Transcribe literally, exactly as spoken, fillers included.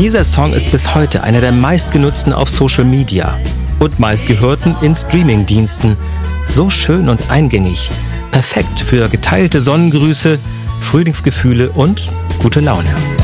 Dieser Song ist bis heute einer der meistgenutzten auf Social Media und meistgehörten in Streamingdiensten. So schön und eingängig. Perfekt für geteilte Sonnengrüße, Frühlingsgefühle und gute Laune.